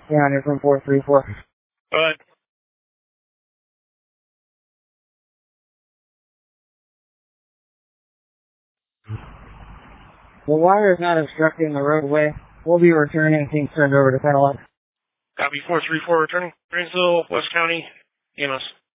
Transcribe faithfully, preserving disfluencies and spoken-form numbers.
Yeah, I'm here from four three four. Go ahead. The wire is not obstructing the roadway. We'll be returning. Things turned over to Cadillac. Copy four three four returning. Grainsville, West County, E M S.